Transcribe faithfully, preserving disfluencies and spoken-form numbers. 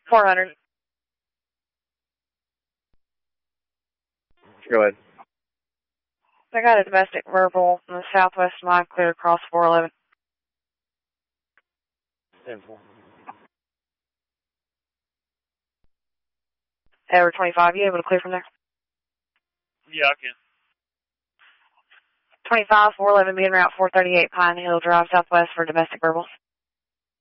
four hundred. Go ahead. I got a domestic verbal in the southwest line clear across four eleven. ten four. Edward twenty-five, you able to clear from there? Yeah, I can. twenty-five, four eleven, being route four thirty-eight, Pine Hill Drive, southwest for domestic verbals.